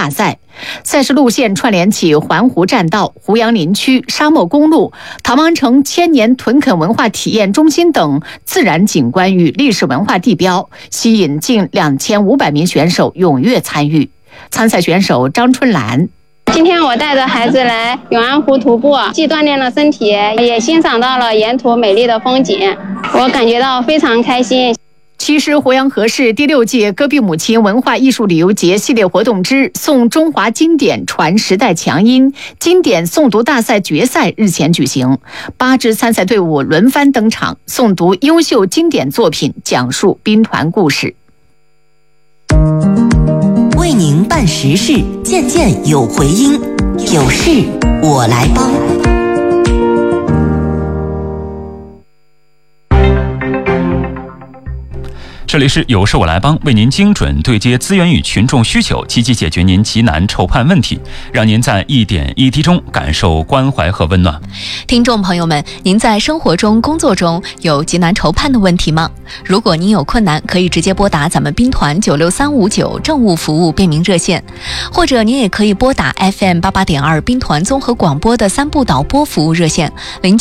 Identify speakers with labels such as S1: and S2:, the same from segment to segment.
S1: 大赛。赛事路线串联起环湖栈道、湖阳林区、沙漠公路、唐王城千年屯垦文化体验中心等自然景观与历史文化地标，吸引近2500名选手踊跃参与。参赛选手张春兰。
S2: 今天我带着孩子来永安湖徒步，既锻炼了身体，也欣赏到了沿途美丽的风景，我感觉到非常开心。
S1: 其实鄱阳河市第6届戈壁母亲文化艺术旅游节系列活动之诵中华经典传时代强音经典诵读大赛决赛日前举行，8支参赛队伍轮番登场，诵读优秀经典作品，讲述兵团故事。
S3: 为您办实事，件件有回音，有事我来帮。
S4: 这里是有事我来帮，为您精准对接资源与群众需求，积极解决您急难愁盼问题，让您在一点一滴中感受关怀和温暖。
S5: 听众朋友们，您在生活中、工作中有急难愁盼的问题吗？如果您有困难，可以直接拨打咱们兵团96359政务服务便民热线，或者您也可以拨打 FM88.2兵团综合广播的3部导播服务热线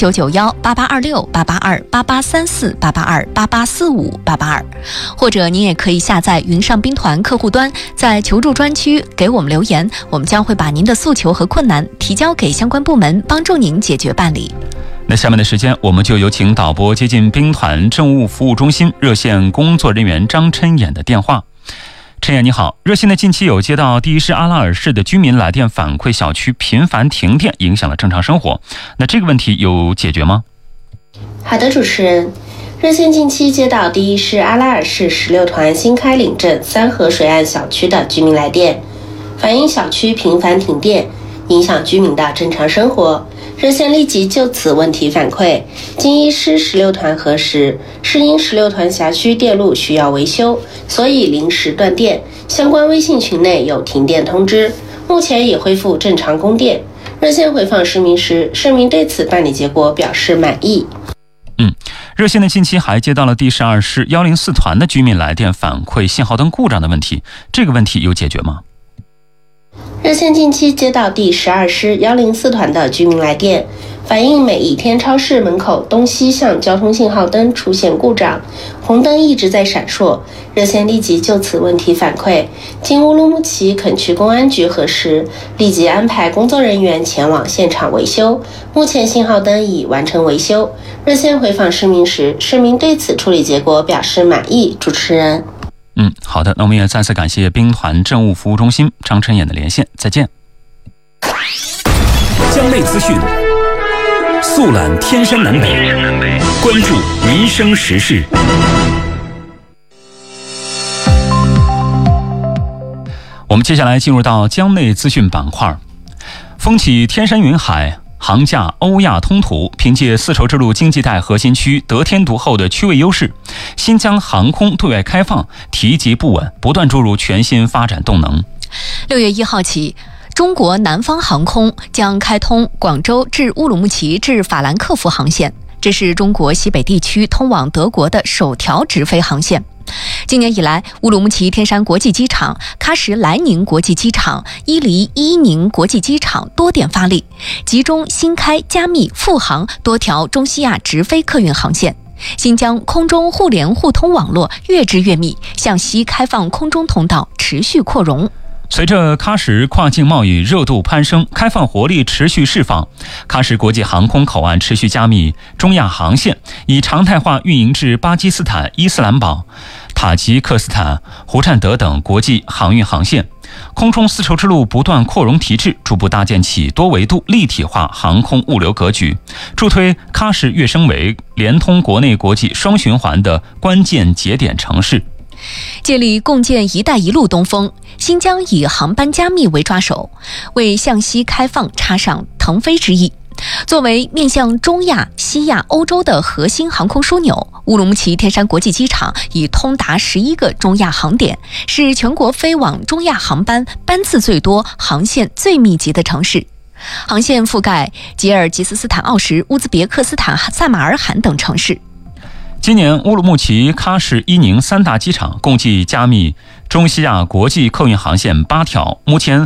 S5: 09918826883488288288458882，或者您也可以下载云上兵团客户端，在求助专区给我们留言，我们将会把您的诉求和困难提交给相关部门，帮助您解决办理。
S4: 那下面的时间，我们就有请导播接近兵团政务服务中心热线工作人员张琛衍的电话。琛衍你好，热线的近期有接到第一师阿拉尔市的居民来电反馈，小区频繁停电影响了正常生活，那这个问题有解决吗？
S6: 好的，主持人，热线近期接到第一师阿拉尔市16团新开岭镇三河水岸小区的居民来电，反映小区频繁停电，影响居民的正常生活。热线立即就此问题反馈，经一师16团核实，是因16团辖区电路需要维修，所以临时断电，相关微信群内有停电通知，目前已恢复正常供电。热线回访市民时，市民对此办理结果表示满意。
S4: 热线的近期还接到了第12师104团的居民来电反馈信号灯故障的问题，这个问题有解决吗？
S6: 热线近期接到第12师104团的居民来电，反映每一天超市门口东西向交通信号灯出现故障，红灯一直在闪烁。热线立即就此问题反馈，经乌鲁木齐垦区公安局核实，立即安排工作人员前往现场维修，目前信号灯已完成维修。热线回访市民时，市民对此处理结果表示满意。主持人。
S4: 好的，那我们也再次感谢兵团政务服务中心张琛衍的连线，再见。
S7: 江内资讯，速览天山南北，关注民生时事。
S4: 我们接下来进入到江内资讯板块，风起天山云海，航驾欧亚通途，凭借丝绸之路经济带核心区得天独厚的区位优势，新疆航空对外开放提及不稳，不断注入全新发展动能。
S5: 6月1号起，中国南方航空将开通广州至乌鲁木齐至法兰克福航线，这是中国西北地区通往德国的首条直飞航线。今年以来，乌鲁木齐天山国际机场、喀什莱宁国际机场、伊犁伊宁国际机场多点发力，集中新开加密复航多条中西亚直飞客运航线。新疆空中互联互通网络越织越密，向西开放空中通道持续扩容。
S4: 随着喀什跨境贸易热度攀升，开放活力持续释放，喀什国际航空口岸持续加密中亚航线，以常态化运营至巴基斯坦伊斯兰堡、塔吉克斯坦、胡占德等国际航运航线。空中丝绸之路不断扩容提质，逐步搭建起多维度立体化航空物流格局，助推喀什跃升为联通国内国际双循环的关键节点城市。
S5: 借力共建“一带一路”东风，新疆以航班加密为抓手，为向西开放插上腾飞之翼。作为面向中亚、西亚、欧洲的核心航空枢纽，乌鲁木齐天山国际机场已通达11个中亚航点，是全国飞往中亚航班班次最多、航线最密集的城市。航线覆盖吉尔吉斯斯坦奥什、乌兹别克斯坦萨马尔罕等城市。
S4: 今年乌鲁木齐、喀什、伊宁3大机场共计加密中西亚国际客运航线8条，目前